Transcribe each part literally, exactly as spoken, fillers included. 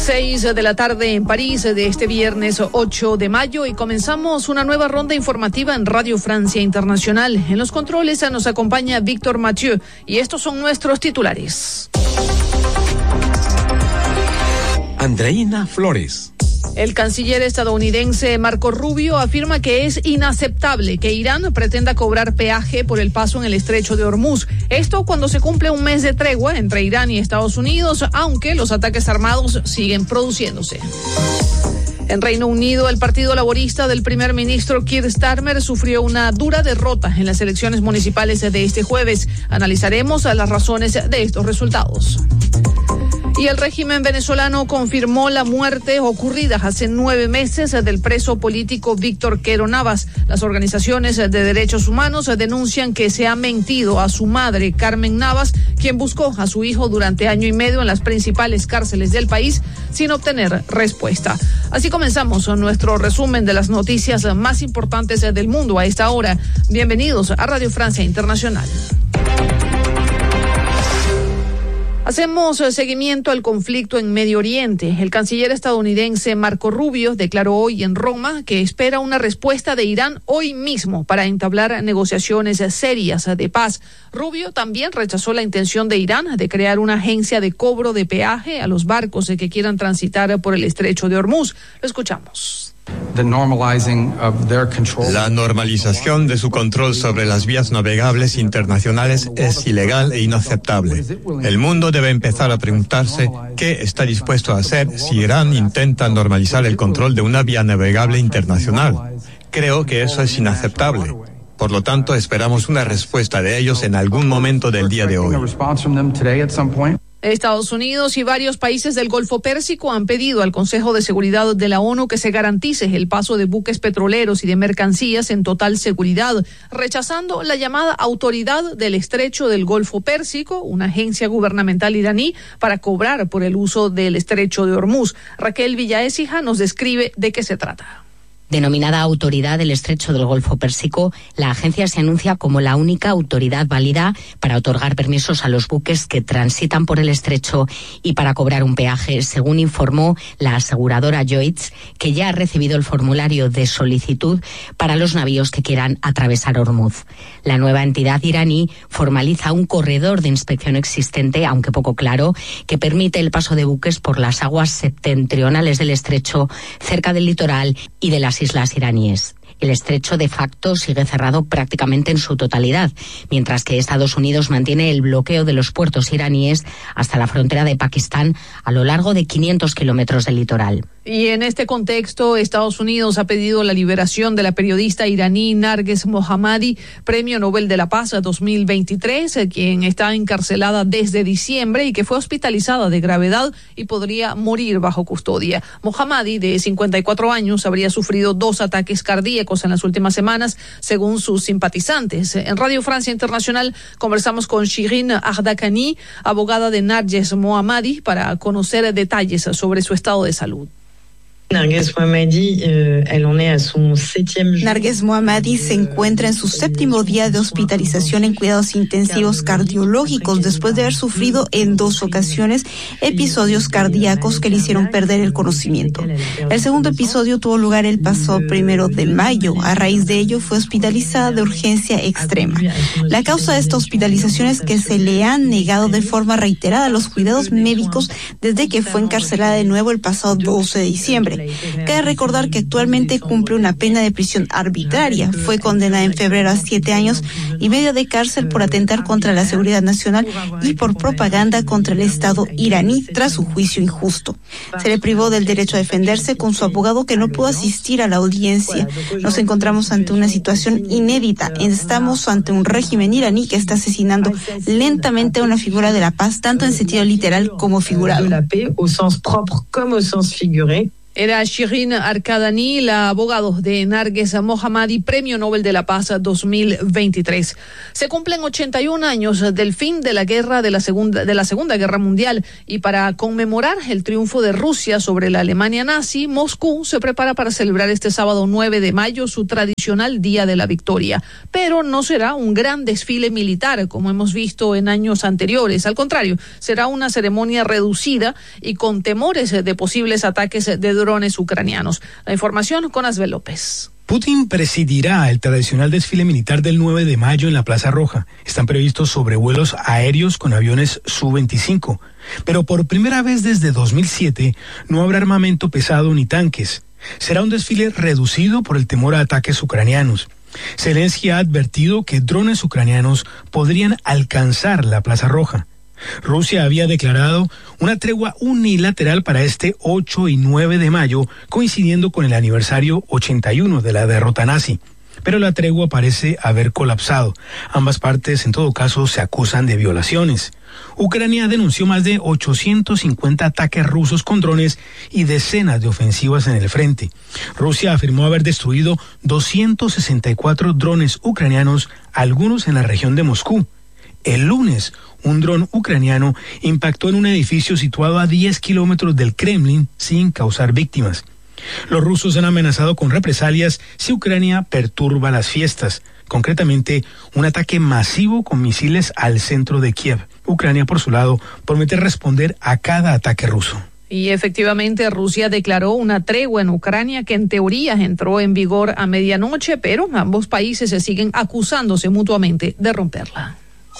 Seis de la tarde en París de este viernes ocho de mayo y comenzamos una nueva ronda informativa en Radio Francia Internacional. En los controles nos acompaña Víctor Mathieu y estos son nuestros titulares. Andreina Flores. El canciller estadounidense Marco Rubio afirma que es inaceptable que Irán pretenda cobrar peaje por el paso en el estrecho de Hormuz. Esto cuando se cumple un mes de tregua entre Irán y Estados Unidos, aunque los ataques armados siguen produciéndose. En Reino Unido, el Partido Laborista del primer ministro Keir Starmer sufrió una dura derrota en las elecciones municipales de este jueves. Analizaremos las razones de estos resultados. Y el régimen venezolano confirmó la muerte ocurrida hace nueve meses del preso político Víctor Quero Navas. Las organizaciones de derechos humanos denuncian que se ha mentido a su madre, Carmen Navas, quien buscó a su hijo durante año y medio en las principales cárceles del país sin obtener respuesta. Así comenzamos nuestro resumen de las noticias más importantes del mundo a esta hora. Bienvenidos a Radio Francia Internacional. Hacemos seguimiento al conflicto en Medio Oriente. El canciller estadounidense Marco Rubio declaró hoy en Roma que espera una respuesta de Irán hoy mismo para entablar negociaciones serias de paz. Rubio también rechazó la intención de Irán de crear una agencia de cobro de peaje a los barcos que quieran transitar por el estrecho de Hormuz. Lo escuchamos. La normalización de su control sobre las vías navegables internacionales es ilegal e inaceptable. El mundo debe empezar a preguntarse qué está dispuesto a hacer si Irán intenta normalizar el control de una vía navegable internacional. Creo que eso es inaceptable. Por lo tanto, esperamos una respuesta de ellos en algún momento del día de hoy. Estados Unidos y varios países del Golfo Pérsico han pedido al Consejo de Seguridad de la ONU que se garantice el paso de buques petroleros y de mercancías en total seguridad, rechazando la llamada Autoridad del Estrecho del Golfo Pérsico, una agencia gubernamental iraní para cobrar por el uso del estrecho de Hormuz. Raquel Villaécija nos describe de qué se trata. Denominada Autoridad del Estrecho del Golfo Pérsico, la agencia se anuncia como la única autoridad válida para otorgar permisos a los buques que transitan por el estrecho y para cobrar un peaje, según informó la aseguradora Lloyds, que ya ha recibido el formulario de solicitud para los navíos que quieran atravesar Hormuz. La nueva entidad iraní formaliza un corredor de inspección existente, aunque poco claro, que permite el paso de buques por las aguas septentrionales del estrecho, cerca del litoral y de las islas iraníes. El estrecho de facto sigue cerrado prácticamente en su totalidad, mientras que Estados Unidos mantiene el bloqueo de los puertos iraníes hasta la frontera de Pakistán a lo largo de quinientos kilómetros del litoral. Y en este contexto, Estados Unidos ha pedido la liberación de la periodista iraní Narges Mohammadi, Premio Nobel de la Paz dos mil veintitrés, quien está encarcelada desde diciembre y que fue hospitalizada de gravedad y podría morir bajo custodia. Mohammadi, de cincuenta y cuatro años, habría sufrido dos ataques cardíacos en las últimas semanas, según sus simpatizantes. En Radio Francia Internacional conversamos con Shirin Ardakani, abogada de Narges Mohammadi, para conocer detalles sobre su estado de salud. Narges Mohammadi, eh, elle en est à son septième jour. Narges Mohammadi se encuentra en su séptimo día de hospitalización en cuidados intensivos cardiológicos después de haber sufrido en dos ocasiones episodios cardíacos que le hicieron perder el conocimiento. El segundo episodio tuvo lugar el pasado primero de mayo. A raíz de ello fue hospitalizada de urgencia extrema. La causa de esta hospitalización es que se le han negado de forma reiterada los cuidados médicos desde que fue encarcelada de nuevo el pasado doce de diciembre. Cabe recordar que actualmente cumple una pena de prisión arbitraria. Fue condenada en febrero a siete años y medio de cárcel por atentar contra la seguridad nacional y por propaganda contra el Estado iraní tras su juicio injusto. Se le privó del derecho a defenderse con su abogado, que no pudo asistir a la audiencia. Nos encontramos ante una situación inédita. Estamos ante un régimen iraní que está asesinando lentamente a una figura de la paz, tanto en sentido literal como figurado. Era Shirin Arkadani, la abogado de Narges Mohammadi, Premio Nobel de la Paz dos mil veintitrés. Se cumplen ochenta y un años del fin de la guerra de la segunda de la Segunda Guerra Mundial, y para conmemorar el triunfo de Rusia sobre la Alemania nazi, Moscú se prepara para celebrar este sábado nueve de mayo su tradicional Día de la Victoria. Pero no será un gran desfile militar como hemos visto en años anteriores. Al contrario, será una ceremonia reducida y con temores de posibles ataques de drones ucranianos. La información con Asbel López. Putin presidirá el tradicional desfile militar del nueve de mayo en la Plaza Roja. Están previstos sobrevuelos aéreos con aviones Su veinticinco. Pero por primera vez desde dos mil siete no habrá armamento pesado ni tanques. Será un desfile reducido por el temor a ataques ucranianos. Zelensky ha advertido que drones ucranianos podrían alcanzar la Plaza Roja. Rusia había declarado una tregua unilateral para este ocho y nueve de mayo, coincidiendo con el aniversario ochenta y uno de la derrota nazi. Pero la tregua parece haber colapsado. Ambas partes, en todo caso, se acusan de violaciones. Ucrania denunció más de ochocientos cincuenta ataques rusos con drones y decenas de ofensivas en el frente. Rusia afirmó haber destruido doscientos sesenta y cuatro drones ucranianos, algunos en la región de Moscú. El lunes, un dron ucraniano impactó en un edificio situado a diez kilómetros del Kremlin sin causar víctimas. Los rusos han amenazado con represalias si Ucrania perturba las fiestas, concretamente un ataque masivo con misiles al centro de Kiev. Ucrania, por su lado, promete responder a cada ataque ruso. Y efectivamente Rusia declaró una tregua en Ucrania que en teoría entró en vigor a medianoche, pero ambos países se siguen acusándose mutuamente de romperla.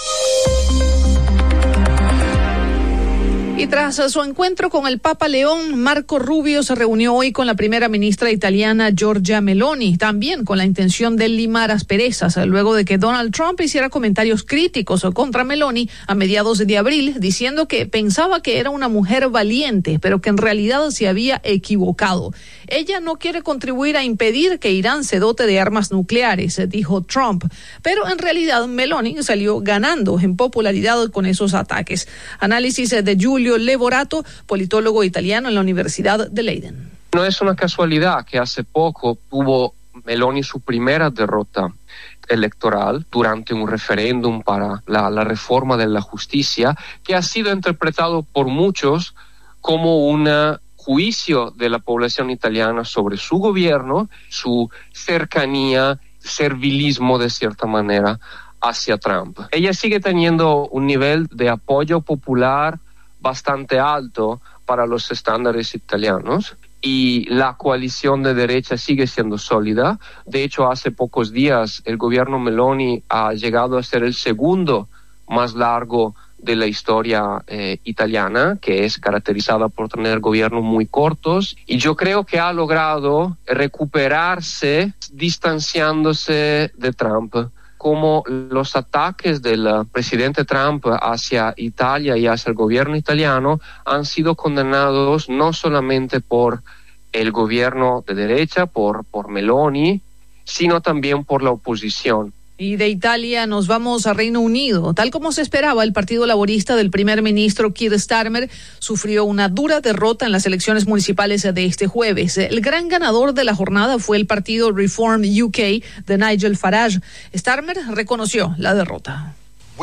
Y tras su encuentro con el Papa León, Marco Rubio se reunió hoy con la primera ministra italiana Giorgia Meloni, también con la intención de limar asperezas, luego de que Donald Trump hiciera comentarios críticos contra Meloni a mediados de abril, diciendo que pensaba que era una mujer valiente, pero que en realidad se había equivocado. Ella no quiere contribuir a impedir que Irán se dote de armas nucleares, dijo Trump, pero en realidad Meloni salió ganando en popularidad con esos ataques. Análisis de Giulio Levorato, politólogo italiano en la Universidad de Leiden. No es una casualidad que hace poco tuvo Meloni su primera derrota electoral durante un referéndum para la, la reforma de la justicia, que ha sido interpretado por muchos como un juicio de la población italiana sobre su gobierno, su cercanía, servilismo de cierta manera hacia Trump. Ella sigue teniendo un nivel de apoyo popular bastante alto para los estándares italianos y la coalición de derecha sigue siendo sólida. De hecho, hace pocos días el gobierno Meloni ha llegado a ser el segundo más largo de la historia eh, italiana, que es caracterizada por tener gobiernos muy cortos, y yo creo que ha logrado recuperarse distanciándose de Trump. Como los ataques del presidente Trump hacia Italia y hacia el gobierno italiano han sido condenados no solamente por el gobierno de derecha, por, por Meloni, sino también por la oposición. Y de Italia nos vamos a Reino Unido. Tal como se esperaba, el Partido Laborista del primer ministro Keir Starmer sufrió una dura derrota en las elecciones municipales de este jueves. El gran ganador de la jornada fue el partido Reform U K de Nigel Farage. Starmer reconoció la derrota.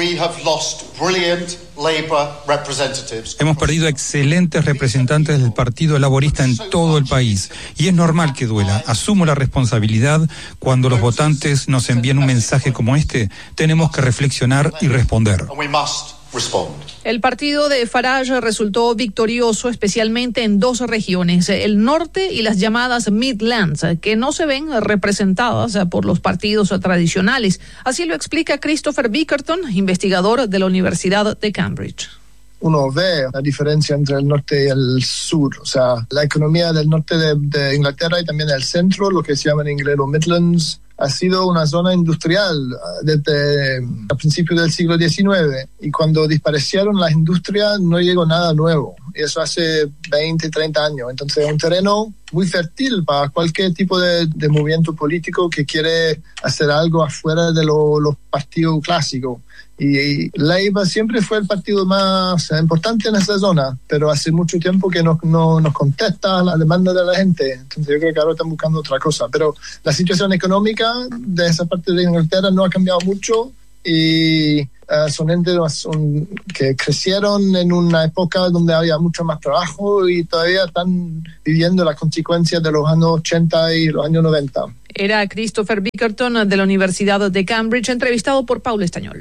Hemos perdido excelentes representantes del Partido Laborista en todo el país y es normal que duela. Asumo la responsabilidad. Cuando los votantes nos envían un mensaje como este, tenemos que reflexionar y responder. El partido de Farage resultó victorioso especialmente en dos regiones, el norte y las llamadas Midlands, que no se ven representadas por los partidos tradicionales. Así lo explica Christopher Bickerton, investigador de la Universidad de Cambridge. Uno ve la diferencia entre el norte y el sur, o sea, la economía del norte de, de Inglaterra y también el centro, lo que se llama en inglés los Midlands, ha sido una zona industrial desde el principio del siglo diecinueve, y cuando desaparecieron las industrias no llegó nada nuevo, y eso hace veinte, treinta años. Entonces es un terreno muy fértil para cualquier tipo de, de movimiento político que quiere hacer algo afuera de lo, los partidos clásicos. Y, y Leiva siempre fue el partido más importante en esa zona, pero hace mucho tiempo que no, no nos contesta la demanda de la gente. Entonces yo creo que ahora están buscando otra cosa. Pero la situación económica de esa parte de Inglaterra no ha cambiado mucho y uh, son entes son, que crecieron en una época donde había mucho más trabajo y todavía están viviendo las consecuencias de los años ochenta y los años noventa. Era Christopher Bickerton de la Universidad de Cambridge, entrevistado por Paula Estañol.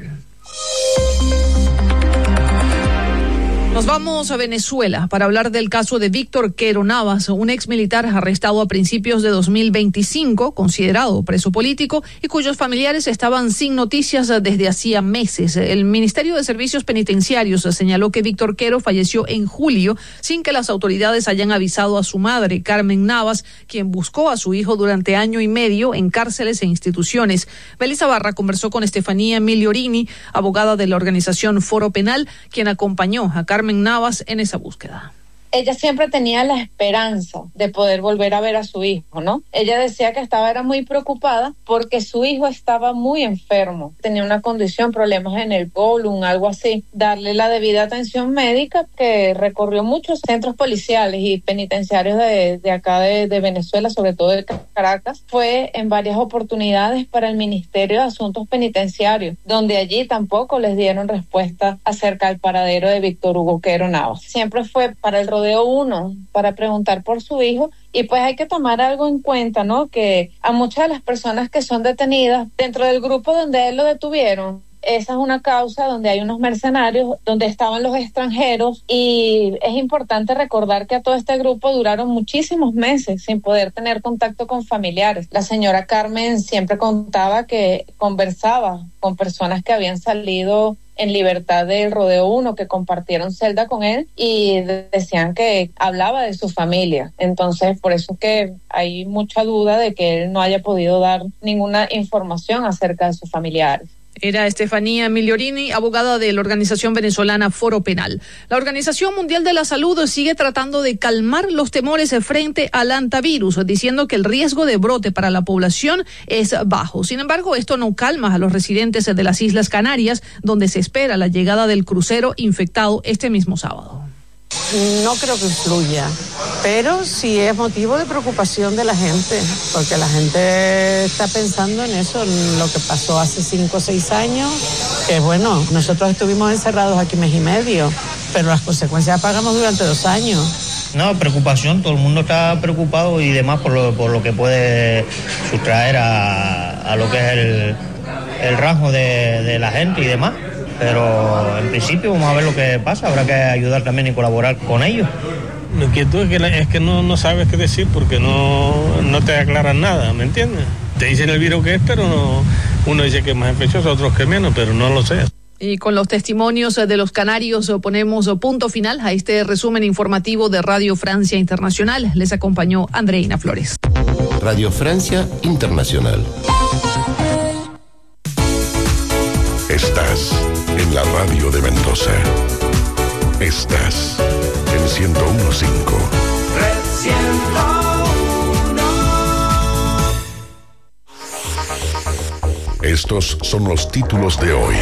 Nos vamos a Venezuela para hablar del caso de Víctor Quero Navas, un ex militar arrestado a principios de dos mil veinticinco, considerado preso político y cuyos familiares estaban sin noticias desde hacía meses. El Ministerio de Servicios Penitenciarios señaló que Víctor Quero falleció en julio sin que las autoridades hayan avisado a su madre, Carmen Navas, quien buscó a su hijo durante año y medio en cárceles e instituciones. Belisa Barra conversó con Estefanía Migliorini, abogada de la organización Foro Penal, quien acompañó a Carmen Navas en esa búsqueda. Ella siempre tenía la esperanza de poder volver a ver a su hijo, ¿no? Ella decía que estaba era muy preocupada porque su hijo estaba muy enfermo, tenía una condición, problemas en el colon, algo así. Darle la debida atención médica, que recorrió muchos centros policiales y penitenciarios de, de acá de, de Venezuela, sobre todo de Caracas. Fue en varias oportunidades para el Ministerio de Asuntos Penitenciarios, donde allí tampoco les dieron respuesta acerca del paradero de Víctor Hugo Quero Navas. Siempre fue para el Rodeo uno para preguntar por su hijo, y pues hay que tomar algo en cuenta, ¿no? Que a muchas de las personas que son detenidas dentro del grupo donde él lo detuvieron, esa es una causa donde hay unos mercenarios, donde estaban los extranjeros, y es importante recordar que a todo este grupo duraron muchísimos meses sin poder tener contacto con familiares. La señora Carmen siempre contaba que conversaba con personas que habían salido en libertad del Rodeo uno, que compartieron celda con él, y decían que hablaba de su familia. Entonces, por eso es que hay mucha duda de que él no haya podido dar ninguna información acerca de sus familiares. Era Estefanía Migliorini, abogada de la organización venezolana Foro Penal. La Organización Mundial de la Salud sigue tratando de calmar los temores frente al hantavirus, diciendo que el riesgo de brote para la población es bajo. Sin embargo, esto no calma a los residentes de las Islas Canarias, donde se espera la llegada del crucero infectado este mismo sábado. No creo que influya, pero sí es motivo de preocupación de la gente, porque la gente está pensando en eso, en lo que pasó hace cinco o seis años, que bueno, nosotros estuvimos encerrados aquí mes y medio, pero las consecuencias pagamos durante dos años. No, preocupación, todo el mundo está preocupado y demás por lo, por lo que puede sustraer a, a lo que es el, el rasgo de, de la gente y demás. Pero en principio vamos a ver lo que pasa, habrá que ayudar también y colaborar con ellos. Lo inquietud es que, la, es que no, no sabes qué decir porque no, no te aclaran nada, ¿me entiendes? Te dicen el virus que es, pero no, uno dice que es más infeccioso, otros que menos, pero no lo sé. Y con los testimonios de los canarios ponemos punto final a este resumen informativo de Radio Francia Internacional. Les acompañó Andreina Flores. Radio Francia Internacional. Estás en la radio de Mendoza. Estás en ciento uno punto cinco. Red ciento uno. Estos son los títulos de hoy.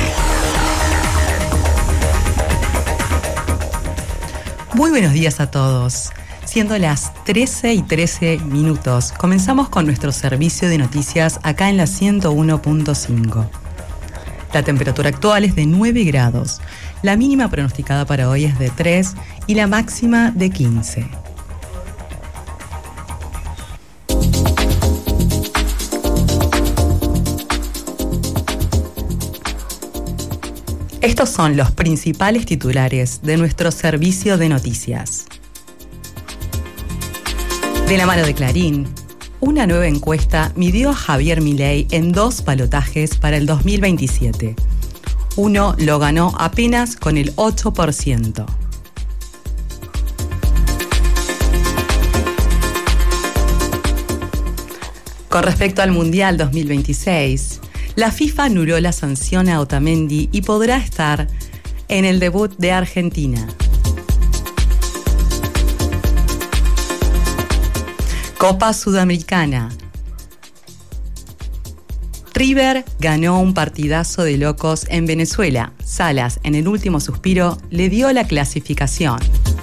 Muy buenos días a todos. Siendo las trece y trece minutos, comenzamos con nuestro servicio de noticias acá en la ciento uno punto cinco. La temperatura actual es de nueve grados, la mínima pronosticada para hoy es de tres y la máxima de quince. Estos son los principales titulares de nuestro servicio de noticias. De la mano de Clarín, una nueva encuesta midió a Javier Milei en dos balotajes para el dos mil veintisiete. Uno lo ganó apenas con el ocho por ciento. Con respecto al Mundial dos mil veintiséis, la FIFA anuló la sanción a Otamendi y podrá estar en el debut de Argentina. Copa Sudamericana. River ganó un partidazo de locos en Venezuela. Salas, en el último suspiro, le dio la clasificación.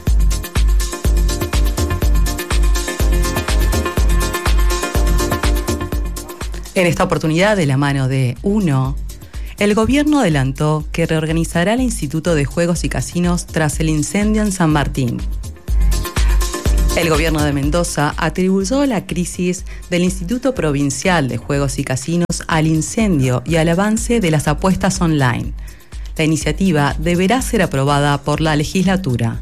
En esta oportunidad, de la mano de UNO, el gobierno adelantó que reorganizará el Instituto de Juegos y Casinos tras el incendio en San Martín. El gobierno de Mendoza atribuyó la crisis del Instituto Provincial de Juegos y Casinos al incendio y al avance de las apuestas online. La iniciativa deberá ser aprobada por la legislatura.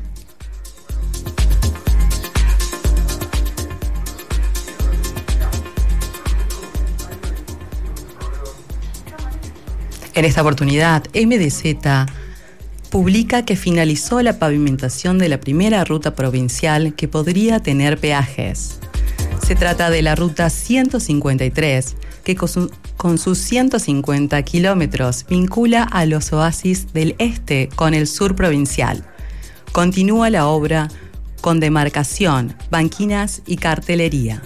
En esta oportunidad, M D Z publica que finalizó la pavimentación de la primera ruta provincial que podría tener peajes. Se trata de la ruta ciento cincuenta y tres, que con, su, con sus ciento cincuenta kilómetros vincula a los oasis del este con el sur provincial. Continúa la obra con demarcación, banquinas y cartelería.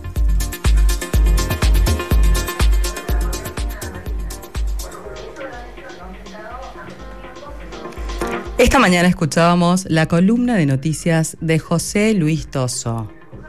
Esta mañana escuchábamos la columna de noticias de José Luis Toso.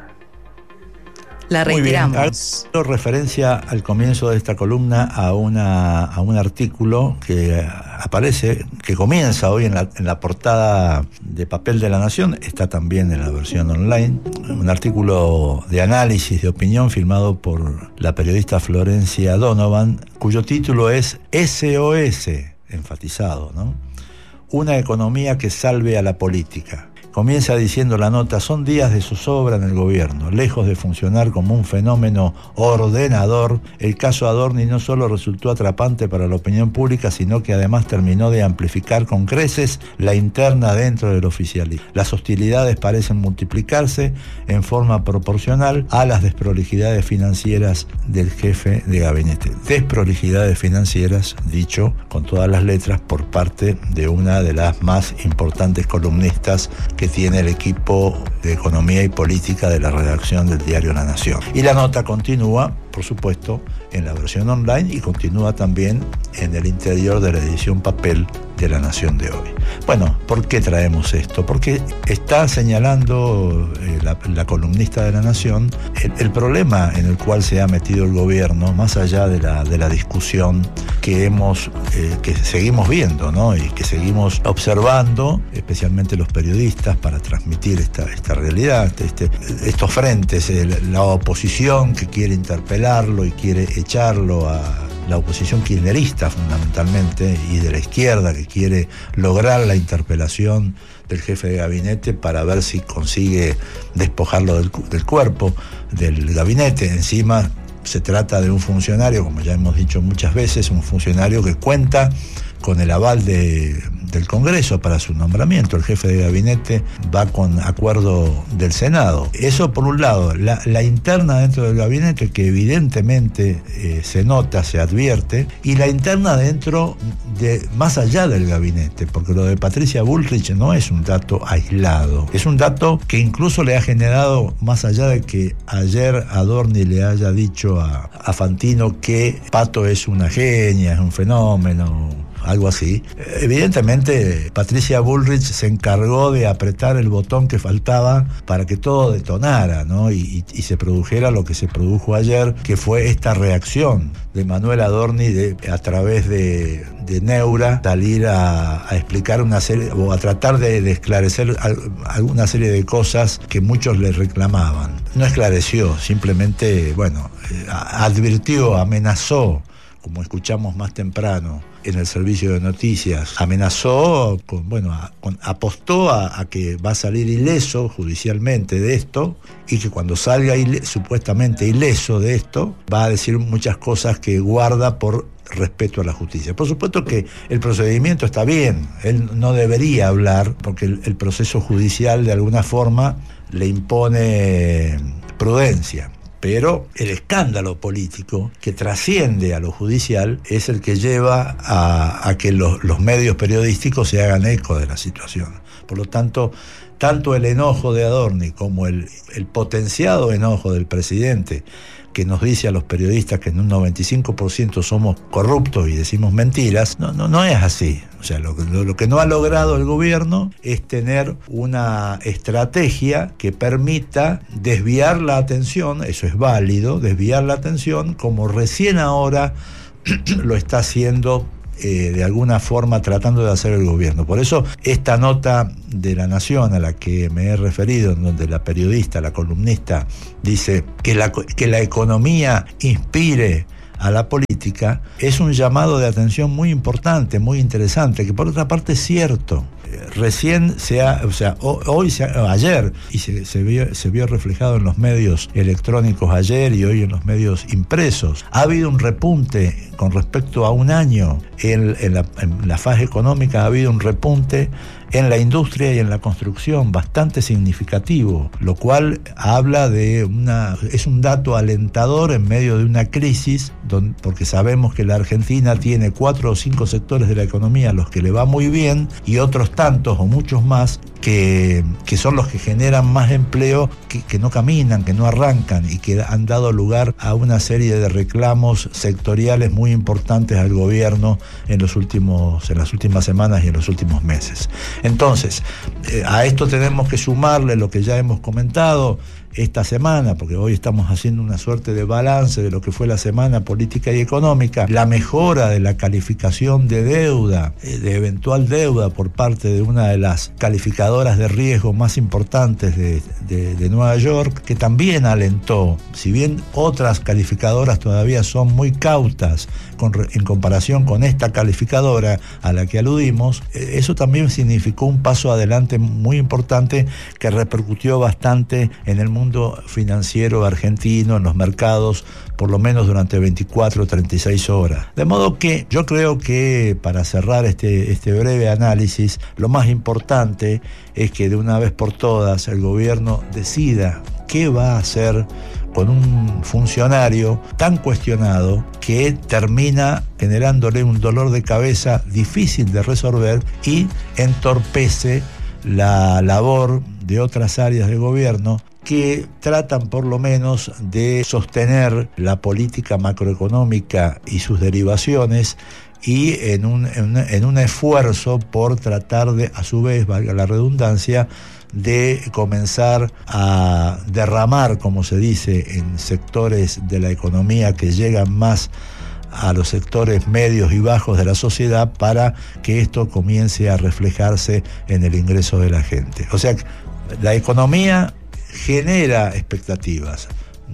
La reiteramos. Muy bien. Hago referencia al comienzo de esta columna a, una, a un artículo que aparece, que comienza hoy en la, en la portada de papel de La Nación, está también en la versión online, un artículo de análisis, de opinión, firmado por la periodista Florencia Donovan, cuyo título es S O S, enfatizado, ¿no? Una economía que salve a la política. Comienza diciendo la nota: son días de zozobra en el gobierno. Lejos de funcionar como un fenómeno ordenador, el caso Adorni no solo resultó atrapante para la opinión pública, sino que además terminó de amplificar con creces la interna dentro del oficialismo. Las hostilidades parecen multiplicarse en forma proporcional a las desprolijidades financieras del jefe de gabinete. Desprolijidades financieras, dicho con todas las letras por parte de una de las más importantes columnistas que tiene el equipo de Economía y Política de la redacción del diario La Nación. Y la nota continúa, por supuesto, en la versión online y continúa también en el interior de la edición papel de La Nación de hoy. Bueno, ¿por qué traemos esto? Porque está señalando eh, la, la columnista de La Nación el, el problema en el cual se ha metido el gobierno, más allá de la, de la discusión que hemos, eh, que seguimos viendo, ¿no? Y que seguimos observando, especialmente los periodistas, para transmitir esta, esta realidad, este, estos frentes, el, la oposición que quiere interpelarlo y quiere echarlo a la oposición kirchnerista fundamentalmente, y de la izquierda que quiere lograr la interpelación del jefe de gabinete para ver si consigue despojarlo del, del cuerpo del gabinete. Encima se trata de un funcionario, como ya hemos dicho muchas veces, un funcionario que cuenta con el aval de, del Congreso para su nombramiento. El jefe de gabinete va con acuerdo del Senado. Eso por un lado. La, la interna dentro del gabinete, que evidentemente eh, se nota, se advierte, y la interna dentro de, más allá del gabinete, porque lo de Patricia Bullrich no es un dato aislado, es un dato que incluso le ha generado, más allá de que ayer Adorni le haya dicho a, a Fantino que Pato es una genia, es un fenómeno, algo así. Evidentemente, Patricia Bullrich se encargó de apretar el botón que faltaba para que todo detonara, ¿no? Y, y, y se produjera lo que se produjo ayer, que fue esta reacción de Manuel Adorni de, a través de, de Neura, salir a, a explicar una serie, o a tratar de, de esclarecer alguna serie de cosas que muchos le reclamaban. No esclareció, simplemente, bueno, advirtió, amenazó, como escuchamos más temprano en el servicio de noticias, amenazó, con, bueno, a, con, apostó a, a que va a salir ileso judicialmente de esto, y que cuando salga ile, supuestamente ileso de esto, va a decir muchas cosas que guarda por respeto a la justicia. Por supuesto que el procedimiento está bien, él no debería hablar, porque el, el proceso judicial de alguna forma le impone prudencia. Pero el escándalo político que trasciende a lo judicial es el que lleva a, a que los, los medios periodísticos se hagan eco de la situación. Por lo tanto, tanto el enojo de Adorni como el, el potenciado enojo del presidente, que nos dice a los periodistas que en un noventa y cinco por ciento somos corruptos y decimos mentiras, no, no, no es así. O sea, lo, lo, lo que no ha logrado el gobierno es tener una estrategia que permita desviar la atención, eso es válido, desviar la atención, como recién ahora lo está haciendo eh, de alguna forma tratando de hacer el gobierno. Por eso esta nota de La Nación a la que me he referido, en donde la periodista, la columnista, dice que la, que la economía inspire a la política, es un llamado de atención muy importante, muy interesante, que por otra parte es cierto. Recién se ha, o sea, hoy, se ha, ayer, y se, se, vio, se vio reflejado en los medios electrónicos ayer y hoy en los medios impresos, ha habido un repunte con respecto a un año en, en, la, en la fase económica, ha habido un repunte en la industria y en la construcción bastante significativo, lo cual habla de una, es un dato alentador en medio de una crisis, donde, porque sabemos que la Argentina tiene cuatro o cinco sectores de la economía a los que le va muy bien y otros tantos o muchos más que, que son los que generan más empleo, que, que no caminan, que no arrancan y que han dado lugar a una serie de reclamos sectoriales muy importantes al gobierno en los últimos, en las últimas semanas y en los últimos meses. Entonces, eh, a esto tenemos que sumarle lo que ya hemos comentado esta semana, porque hoy estamos haciendo una suerte de balance de lo que fue la semana política y económica, la mejora de la calificación de deuda, de eventual deuda por parte de una de las calificadoras de riesgo más importantes de, de, de Nueva York, que también alentó, si bien otras calificadoras todavía son muy cautas con, en comparación con esta calificadora a la que aludimos, eso también significó un paso adelante muy importante que repercutió bastante en el mundo financiero argentino, en los mercados, por lo menos durante veinticuatro o treinta y seis horas. De modo que yo creo que para cerrar este, este breve análisis, lo más importante es que de una vez por todas el gobierno decida qué va a hacer con un funcionario tan cuestionado que termina generándole un dolor de cabeza difícil de resolver y entorpece la labor de otras áreas del gobierno que tratan por lo menos de sostener la política macroeconómica y sus derivaciones y en un, en, en un esfuerzo por tratar de, a su vez, valga la redundancia, de comenzar a derramar, como se dice, en sectores de la economía que llegan más a los sectores medios y bajos de la sociedad para que esto comience a reflejarse en el ingreso de la gente. O sea, la economía genera expectativas.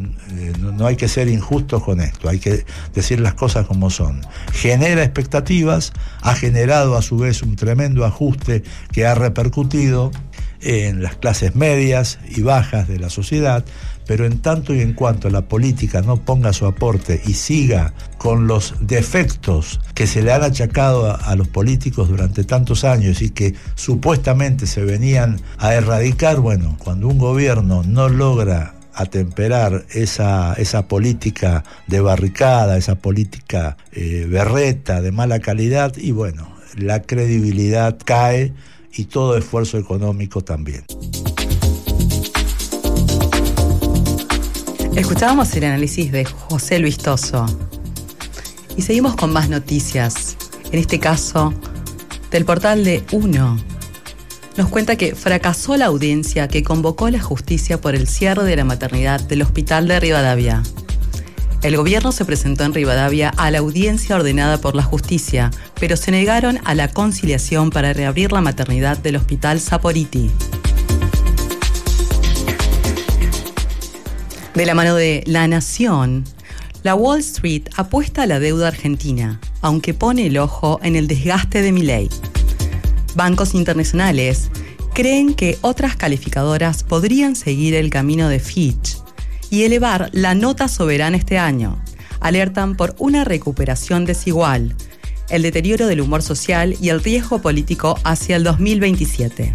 No, no hay que ser injustos con esto, hay que decir las cosas como son. Genera expectativas, ha generado a su vez un tremendo ajuste que ha repercutido en las clases medias y bajas de la sociedad, pero en tanto y en cuanto la política no ponga su aporte y siga con los defectos que se le han achacado a, a los políticos durante tantos años y que supuestamente se venían a erradicar, bueno, cuando un gobierno no logra atemperar esa, esa política de barricada, esa política eh, berreta, de mala calidad, y bueno, la credibilidad cae y todo esfuerzo económico también. Escuchábamos el análisis de José Luis Toso y seguimos con más noticias. En este caso, del portal de Uno, nos cuenta que fracasó la audiencia que convocó la justicia por el cierre de la maternidad del hospital de Rivadavia. El gobierno se presentó en Rivadavia a la audiencia ordenada por la justicia, pero se negaron a la conciliación para reabrir la maternidad del hospital Saporiti. De la mano de La Nación, la Wall Street apuesta a la deuda argentina, aunque pone el ojo en el desgaste de Milei. Bancos internacionales creen que otras calificadoras podrían seguir el camino de Fitch y elevar la nota soberana este año. Alertan por una recuperación desigual, el deterioro del humor social y el riesgo político hacia el dos mil veintisiete.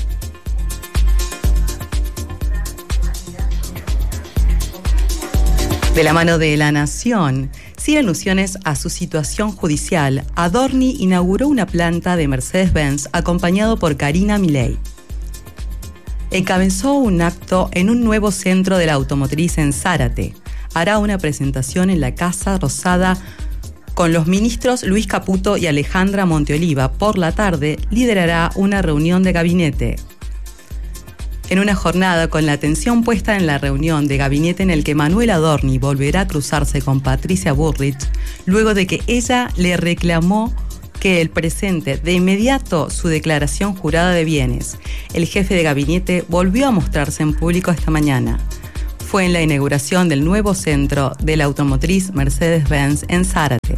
De la mano de La Nación, sin alusiones a su situación judicial, Adorni inauguró una planta de Mercedes-Benz acompañado por Karina Milei. encabezó un acto en un nuevo centro de la automotriz en Zárate. Hará una presentación en la Casa Rosada con los ministros Luis Caputo y Alejandra Monteoliva. Por la tarde liderará una reunión de gabinete. En una jornada con la atención puesta en la reunión de gabinete en el que Manuel Adorni volverá a cruzarse con Patricia Bullrich, luego de que ella le reclamó que él presente de inmediato su declaración jurada de bienes. El jefe de gabinete volvió a mostrarse en público esta mañana. Fue en la inauguración del nuevo centro de la automotriz Mercedes-Benz en Zárate.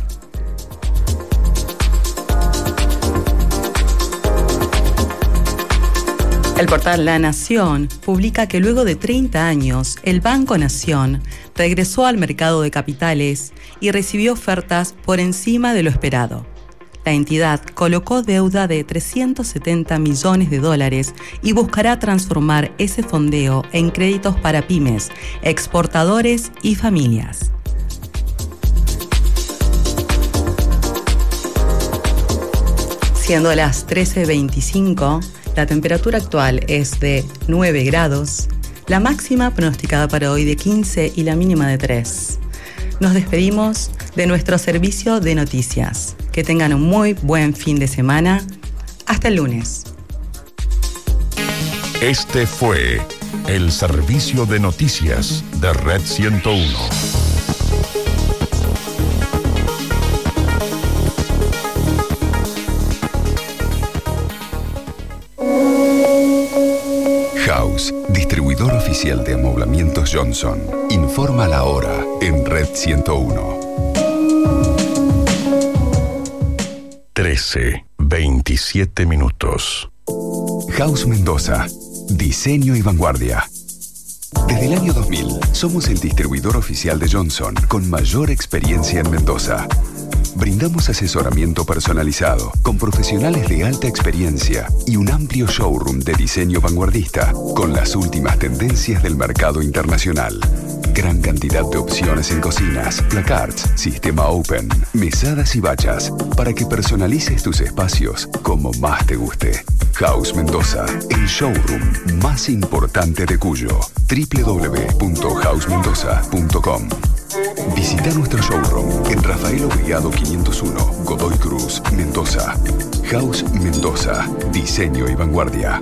El portal La Nación publica que luego de treinta años, el Banco Nación regresó al mercado de capitales y recibió ofertas por encima de lo esperado. La entidad colocó deuda de trescientos setenta millones de dólares y buscará transformar ese fondeo en créditos para pymes, exportadores y familias. Siendo las trece veinticinco, la temperatura actual es de nueve grados, la máxima pronosticada para hoy de quince y la mínima de tres. Nos despedimos de nuestro servicio de noticias. Que tengan un muy buen fin de semana. Hasta el lunes. Este fue el servicio de noticias de Red ciento uno. House, distribuidor oficial de amoblamientos Johnson, informa la hora en Red ciento uno. trece, veintisiete minutos. House Mendoza, diseño y vanguardia. Desde el año dos mil, somos el distribuidor oficial de Johnson con mayor experiencia en Mendoza. Brindamos asesoramiento personalizado, con profesionales de alta experiencia y un amplio showroom de diseño vanguardista, con las últimas tendencias del mercado internacional. Gran cantidad de opciones en cocinas, placards, sistema open, mesadas y bachas, para que personalices tus espacios como más te guste. House Mendoza, el showroom más importante de Cuyo. doble u doble u doble u punto house mendoza punto com. Visita nuestro showroom en Rafael Obligado quinientos uno, Godoy Cruz, Mendoza. House Mendoza, diseño y vanguardia.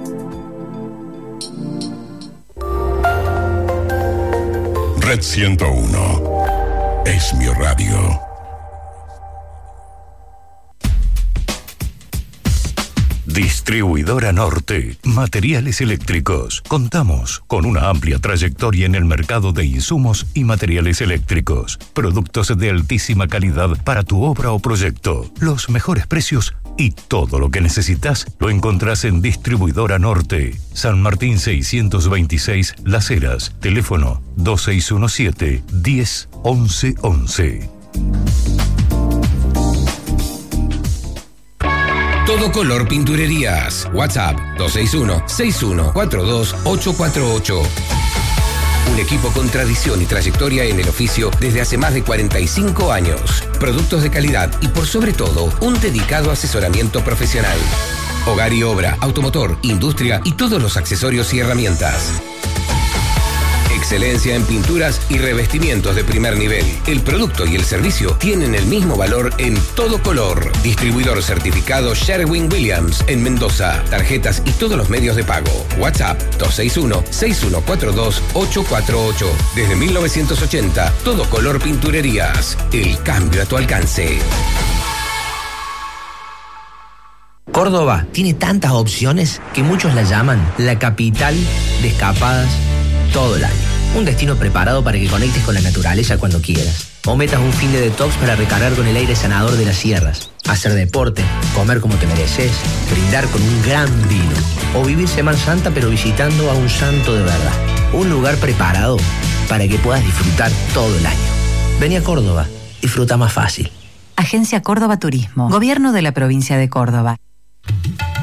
Red ciento uno es mi radio. Distribuidora Norte, materiales eléctricos. Contamos con una amplia trayectoria en el mercado de insumos y materiales eléctricos. Productos de altísima calidad para tu obra o proyecto. Los mejores precios y todo lo que necesitas lo encontrás en Distribuidora Norte. San Martín seiscientos veintiséis, Las Heras. Teléfono dos seis uno siete, diez, once, once. Todo Color Pinturerías. WhatsApp dos seis uno, seis uno cuatro dos, ocho cuatro ocho. Un equipo con tradición y trayectoria en el oficio desde hace más de cuarenta y cinco años. Productos de calidad y por sobre todo, un dedicado asesoramiento profesional. Hogar y obra, automotor, industria y todos los accesorios y herramientas. Excelencia en pinturas y revestimientos de primer nivel. El producto y el servicio tienen el mismo valor en Todo Color. Distribuidor certificado Sherwin-Williams en Mendoza. Tarjetas y todos los medios de pago. WhatsApp dos seis uno, seis uno cuatro dos, ocho cuatro ocho. Desde mil novecientos ochenta, Todo Color Pinturerías. El cambio a tu alcance. Córdoba tiene tantas opciones que muchos la llaman la capital de escapadas todo el año. Un destino preparado para que conectes con la naturaleza cuando quieras. O metas un fin de detox para recargar con el aire sanador de las sierras. Hacer deporte, comer como te mereces, brindar con un gran vino. O vivir Semana Santa pero visitando a un santo de verdad. Un lugar preparado para que puedas disfrutar todo el año. Vení a Córdoba, disfruta más fácil. Agencia Córdoba Turismo, Gobierno de la Provincia de Córdoba.